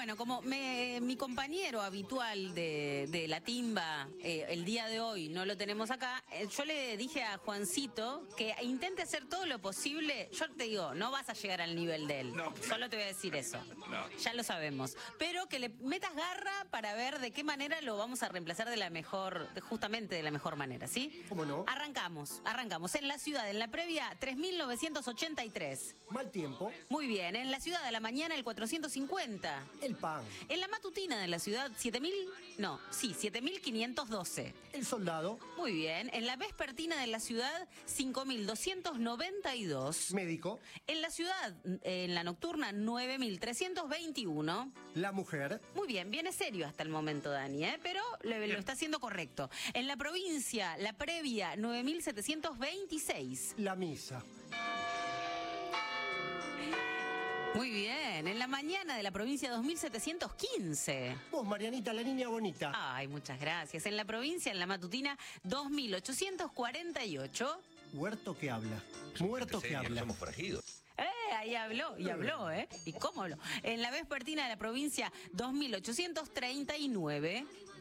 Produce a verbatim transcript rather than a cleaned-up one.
Bueno, como me, mi compañero habitual de, de la timba, eh, el día de hoy no lo tenemos acá, eh, yo le dije a Juancito que intente hacer todo lo posible. Yo te digo, no vas a llegar al nivel de él. No. Solo te voy a decir eso. No. Ya lo sabemos. Pero que le metas garra para ver de qué manera lo vamos a reemplazar de la mejor, de, justamente de la mejor manera, ¿sí? ¿Cómo no? Arrancamos, arrancamos. En la ciudad, en la previa, tres mil novecientos ochenta y tres. Mal tiempo. Muy bien. En la ciudad de la mañana, el cuatrocientos cincuenta. El pan. En la matutina de la ciudad, siete mil, no, sí, siete mil quinientos doce. El soldado. Muy bien. En la vespertina de la ciudad, cinco mil doscientos noventa y dos. Médico. En la ciudad, en la nocturna, nueve mil trescientos veintiuno. La mujer. Muy bien, viene serio hasta el momento, Dani, ¿eh? Pero lo, lo está haciendo correcto. En la provincia, la previa, nueve mil setecientos veintiséis. La misa. Muy bien. En la mañana de la provincia, dos mil setecientos quince. Vos, Marianita, la niña bonita. Ay, muchas gracias. En la provincia, en la matutina, dos mil ochocientos cuarenta y ocho. Huerto que habla. Muerto que habla. Somos forajidos. Eh, ahí habló, y habló, ¿eh? ¿Y cómo habló? En la vespertina de la provincia, dos mil ochocientos treinta y nueve.